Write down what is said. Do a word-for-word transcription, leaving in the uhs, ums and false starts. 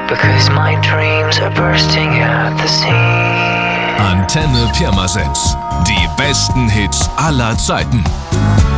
because my dreams are bursting at the seams. Antenne Pirmasens. Die besten Hits aller Zeiten.